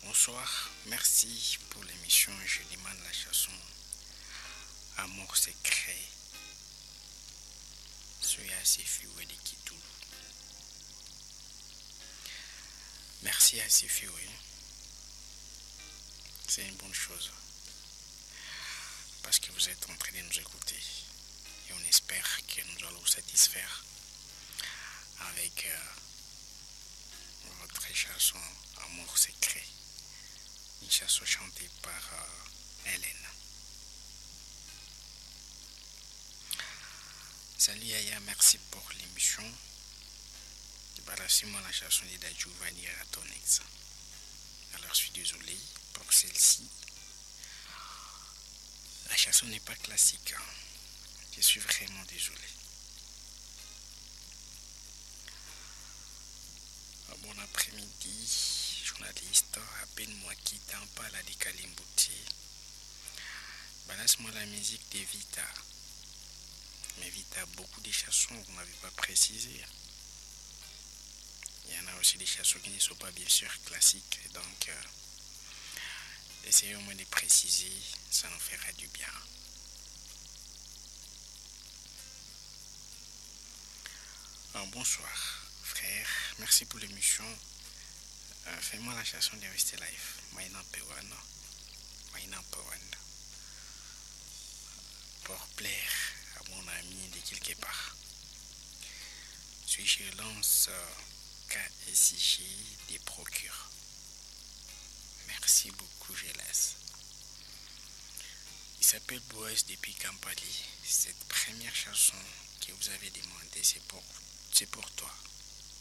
Bonsoir, merci pour l'émission. Je demande la chanson Amour secret. Soyez assez fioué de Kitoulou. Merci à Sifioué. C'est une bonne chose. Parce que vous êtes en train de nous écouter. Et on espère que nous allons vous satisfaire avec votre chanson Amour secret. Une chanson chantée par Hélène. Salut Yaya, merci pour l'émission. Voilà, c'est moi la chanson de Giovanni Ratonex. Alors je suis désolé pour celle-ci. La chanson n'est pas classique. Je suis vraiment désolé. Bon après-midi, journaliste. Appelle-moi qui t'en parle à Kalimbuti. Balance-moi la musique de Vita. Mais Vita a beaucoup de chansons, vous n'avez pas précisé. Il y en a aussi des chansons qui ne sont pas bien sûr classiques. Donc, essayez au moins de préciser, ça nous fera du bien. Bonsoir, frère. Merci pour l'émission. Fais-moi la chanson de Rester Life. Maïna Pewan. Pour plaire à mon ami de quelque part. Puis je lance KSIG des procures. Merci beaucoup, je laisse. Il s'appelle Boaz depuis Kampali. Cette première chanson que vous avez demandée, c'est pour toi.